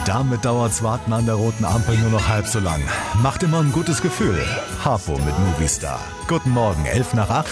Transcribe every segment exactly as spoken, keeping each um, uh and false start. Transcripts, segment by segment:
Damit dauert's Warten an der roten Ampel nur noch halb so lang. Macht immer ein gutes Gefühl. Harpo mit Movistar. Guten Morgen, elf nach acht.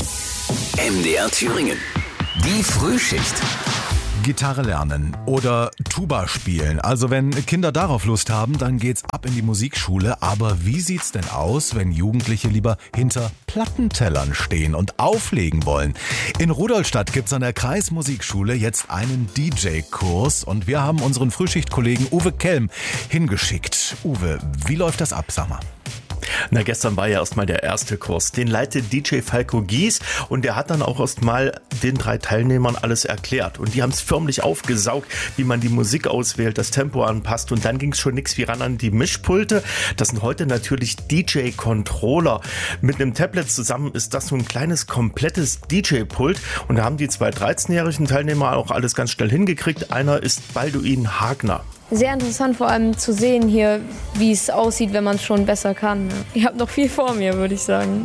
M D R Thüringen. Die Frühschicht. Gitarre lernen oder Tuba spielen. Also wenn Kinder darauf Lust haben, dann geht's ab in die Musikschule. Aber wie sieht's denn aus, wenn Jugendliche lieber hinter Plattentellern stehen und auflegen wollen? In Rudolstadt gibt's an der Kreismusikschule jetzt einen D J-Kurs und wir haben unseren Frühschichtkollegen Uwe Kelm hingeschickt. Uwe, wie läuft das ab, sag mal? Na, gestern war ja erstmal der erste Kurs. Den leitet D J Falco Gies und der hat dann auch erstmal den drei Teilnehmern alles erklärt. Und die haben es förmlich aufgesaugt, wie man die Musik auswählt, das Tempo anpasst. Und dann ging es schon nix wie ran an die Mischpulte. Das sind heute natürlich D J-Controller. Mit einem Tablet zusammen ist das so ein kleines, komplettes D J-Pult. Und da haben die zwei dreizehnjährigen Teilnehmer auch alles ganz schnell hingekriegt. Einer ist Balduin Hagner. Sehr interessant vor allem zu sehen hier, wie es aussieht, wenn man es schon besser kann. Ich habe noch viel vor mir, würde ich sagen.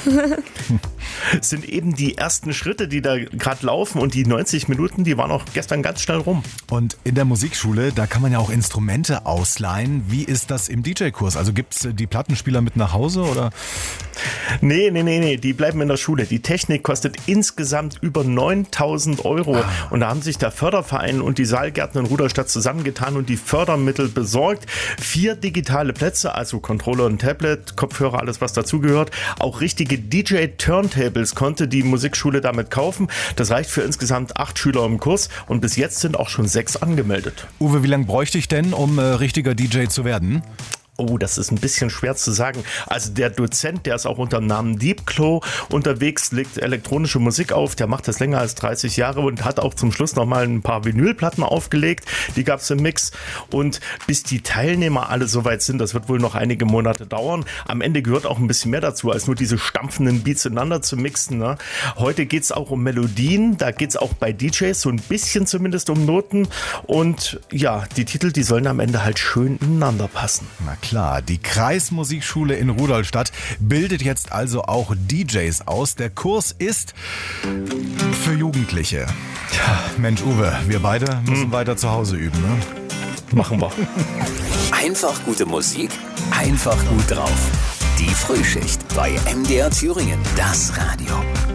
Es sind eben die ersten Schritte, die da gerade laufen und die neunzig Minuten, die waren auch gestern ganz schnell rum. Und in der Musikschule, da kann man ja auch Instrumente ausleihen. Wie ist das im D J-Kurs? Also gibt's die Plattenspieler mit nach Hause oder? Nee, nee, nee, nee, die bleiben in der Schule. Die Technik kostet insgesamt über neuntausend Euro. Ah. Und da haben sich der Förderverein und die Saalgärten in Rudolstadt zusammengetan und die Fördermittel besorgt. Vier digitale Plätze, also Controller und Tablet, Kopfhörer, alles was dazugehört. Auch richtige D J-Turntables konnte die Musikschule damit kaufen. Das reicht für insgesamt acht Schüler im Kurs und bis jetzt sind auch schon sechs angemeldet. Uwe, wie lange bräuchte ich denn, um äh, richtiger D J zu werden? Oh, das ist ein bisschen schwer zu sagen. Also der Dozent, der ist auch unter dem Namen Deepclo unterwegs, legt elektronische Musik auf. Der macht das länger als dreißig Jahre und hat auch zum Schluss nochmal ein paar Vinylplatten aufgelegt. Die gab es im Mix. Und bis die Teilnehmer alle soweit sind, das wird wohl noch einige Monate dauern. Am Ende gehört auch ein bisschen mehr dazu, als nur diese stampfenden Beats ineinander zu mixen. Ne? Heute geht es auch um Melodien. Da geht es auch bei D Js so ein bisschen zumindest um Noten. Und ja, die Titel, die sollen am Ende halt schön ineinander passen. Na klar, die Kreismusikschule in Rudolstadt bildet jetzt also auch D Js aus. Der Kurs ist für Jugendliche. Tja, Mensch Uwe, wir beide müssen hm. weiter zu Hause üben, ne? Machen wir. Einfach gute Musik, einfach gut drauf. Die Frühschicht bei M D R Thüringen, das Radio.